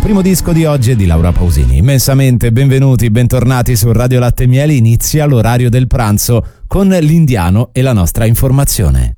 primo disco di oggi è di Laura Pausini. Immensamente benvenuti, bentornati su Radio Latte e Miele. Inizia l'orario del pranzo con l'Indiano e la nostra informazione.